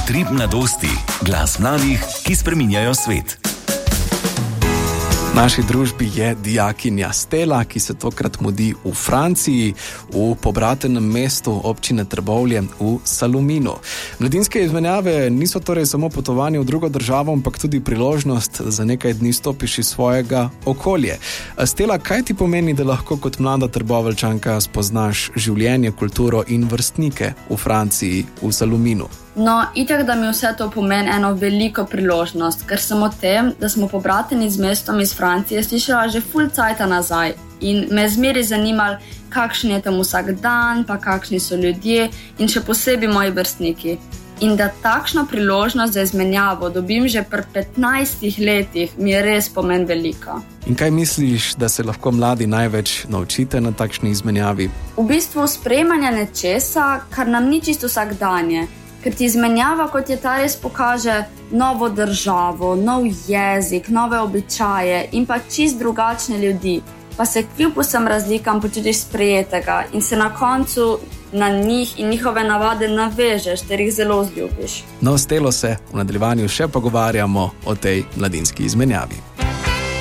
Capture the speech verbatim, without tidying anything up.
Utrip mladosti. Glas mladih, ki spreminjajo svet. V naši družbi je dijakinja Stella, ki se tokrat mudi v Franciji, v pobratenem mestu občine Trbovlje v Salominu. Mladinske izmenjave niso torej samo potovanje v drugo državo, ampak tudi priložnost, da za nekaj dni stopiš iz svojega okolje. Stella, kaj ti pomeni, da lahko kot mlada Trboveljčanka spoznaš življenje, kulturo in vrstnike v Franciji, v Salominu? No, itak, da mi vse to pomeni eno veliko priložnost, ker sem o tem, da smo pobrateni z mestom iz Francije, slišala že ful cajta nazaj in me zmeri zanimali, kakšen je tam vsak dan, pa kakšni so ljudje in še posebej moji vrstniki. In da takšno priložnost za izmenjavo dobim že pri petnajstih letih, mi je res pomen veliko. In kaj misliš, da se lahko mladi največ naučite na takšni izmenjavi? V bistvu sprejemanja nečesa, kar nam ni čisto vsakdanje. Ker ti izmenjava, kot je ta, res pokaže novo državo, nov jezik, nove običaje in pa čist drugačne ljudi. Pa se kljub vsem razlikam počutiš sprejetega in se na koncu na njih in njihove navade navežeš, ter jih zelo vzljubiš. No, s Stelo se v nadaljevanju še pogovarjamo o tej mladinski izmenjavi.